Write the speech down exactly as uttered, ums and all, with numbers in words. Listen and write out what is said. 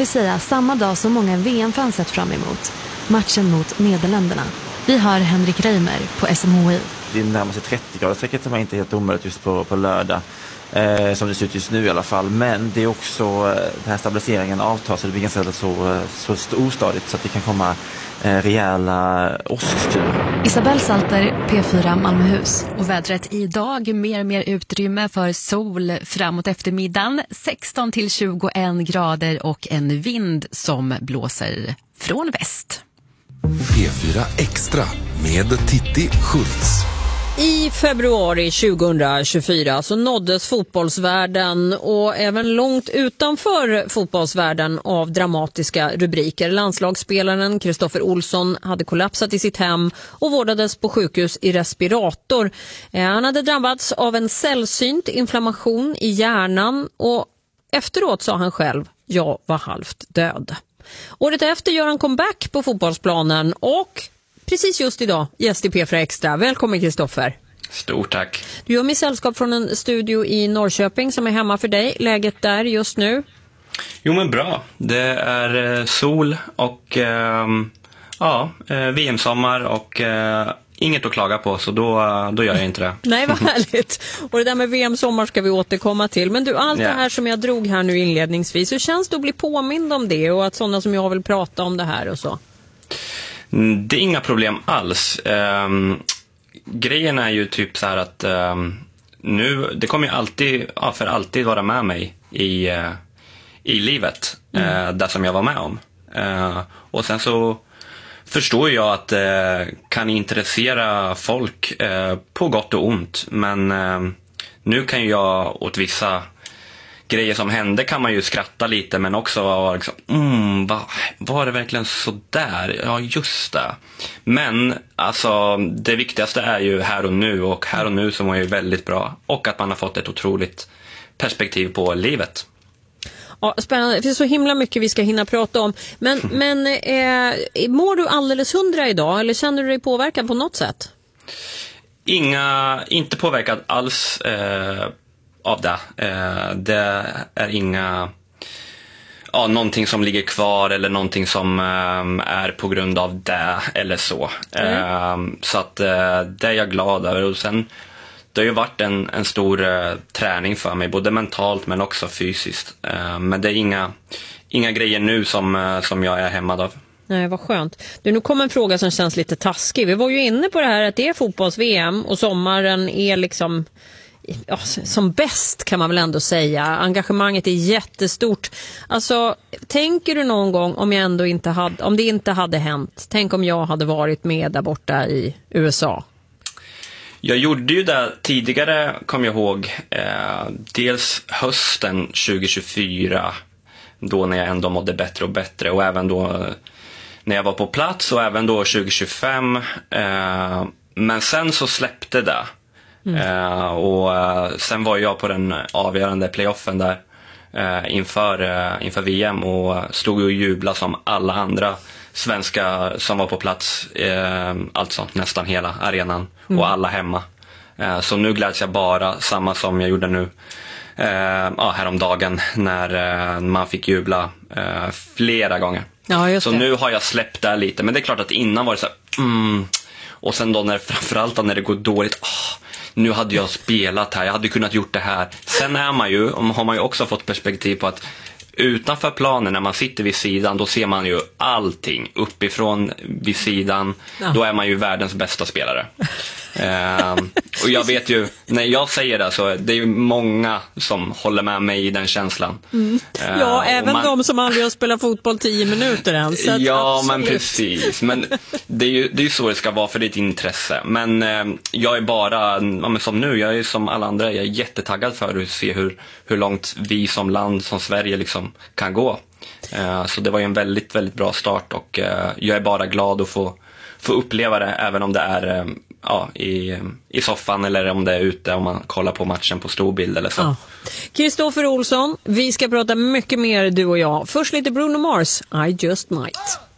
vill säga samma dag som många V M-fans sett fram emot. Matchen mot Nederländerna. Vi har Henrik Reimer på S M H I. Det är närmast trettio grader säkert som är inte helt omöjligt just på, på lördag. Eh, som det ser ut just nu i alla fall. Men det är också eh, den här stabiliseringen avtar så det blir ganska så, så ostadigt så att det kan komma eh, rejäla åskskur. Isabelle Salter, P fyra Malmöhus. Och vädret idag, mer och mer utrymme för sol framåt eftermiddagen. sexton till tjugoen grader och en vind som blåser från väst. P fyra Extra med Titti Schultz. I februari tjugohundratjugofyra så nåddes fotbollsvärlden och även långt utanför fotbollsvärlden av dramatiska rubriker. Landslagsspelaren Kristoffer Olsson hade kollapsat i sitt hem och vårdades på sjukhus i respirator. Han hade drabbats av en sällsynt inflammation i hjärnan och efteråt sa han själv, jag var halvt död. Året efter gör han comeback på fotbollsplanen och precis just idag gäst i P fyra Extra. Välkommen Kristoffer. Stort tack. Du gör mig sällskap från en studio i Norrköping som är hemma för dig. Läget där just nu? Jo men bra. Det är sol och eh, ja, V M-sommar och eh, inget att klaga på så då, då gör jag inte det. Nej, vad härligt. Och det där med V M-sommar ska vi återkomma till. Men du, allt yeah. det här som jag drog här nu inledningsvis, hur känns det att bli påmind om det och att sådana som jag vill prata om det här och så? Det är inga problem alls. Um, grejen är ju typ så här att um, nu, det kommer ju alltid, ja, för alltid vara med mig i, uh, i livet, mm. uh, där som jag var med om. Uh, och sen så förstår jag att det uh, kan intressera folk uh, på gott och ont. Men uh, nu kan jag åt vissa grejer som hände kan man ju skratta lite men också vara liksom, mm, va, var det verkligen så där? Ja, just det. Men alltså, det viktigaste är ju här och nu och här och nu som är ju väldigt bra och att man har fått ett otroligt perspektiv på livet. Ja, spännande. Det är så himla mycket vi ska hinna prata om. Men, men eh, mår du alldeles hundra idag eller känner du dig påverkad på något sätt? Inga, inte påverkad alls eh, av det. Eh, det är inga ja, någonting som ligger kvar eller någonting som eh, är på grund av det eller så. Mm. Eh, så att eh, det är jag glad över. Och sen, det har ju varit en, en stor eh, träning för mig, både mentalt men också fysiskt. Eh, men det är inga, inga grejer nu som, eh, som jag är hämmad av. Nej, vad skönt. Du, nu kommer en fråga som känns lite taskig. Vi var ju inne på det här att det är fotbolls-V M och sommaren är liksom... Ja, som bäst kan man väl ändå säga. Engagemanget är jättestort. Alltså, tänker du någon gång om jag ändå inte hade, om det inte hade hänt, tänk om jag hade varit med där borta i U S A? Jag gjorde ju det tidigare, kom jag ihåg, eh, dels hösten tjugohundratjugofyra, då när jag ändå mådde bättre och bättre, och även då när jag var på plats och även då tjugotjugofem, eh, men sen så släppte det. Mm. Uh, och uh, sen var jag på den avgörande playoffen där uh, inför, uh, inför V M och stod och jubla som alla andra svenska som var på plats, uh, alltså nästan hela arenan mm. och alla hemma. Uh, så nu gläds jag bara samma som jag gjorde nu uh, ja, häromdagen när uh, man fick jubla uh, flera gånger. Ja, just så det. Nu har jag släppt det lite, men det är klart att innan var det så här, mm. och sen då när, framförallt då när det går dåligt, oh, nu hade jag spelat här, jag hade kunnat gjort det här. Sen är man ju, har man ju också fått perspektiv på att utanför planen när man sitter vid sidan, då ser man ju allting uppifrån vid sidan. Ja. Då är man ju världens bästa spelare. ehm, och jag vet ju, när jag säger det så det är ju många som håller med mig i den känslan. Mm. Ehm, ja, även man, de som aldrig har spelat fotboll tio minuter än. Så ja, absolut. Men precis. Men det är ju det är så det ska vara för ditt intresse. Men eh, jag är bara, ja, men som nu, jag är som alla andra, jag är jättetaggad för att se hur, hur långt vi som land, som Sverige liksom kan gå. Uh, så det var ju en väldigt, väldigt bra start och uh, jag är bara glad att få, få uppleva det även om det är uh, ja, i, i soffan eller om det är ute om man kollar på matchen på storbild eller så. Kristoffer Olsson, vi ska prata mycket mer du och jag. Först lite Bruno Mars, I Just Might.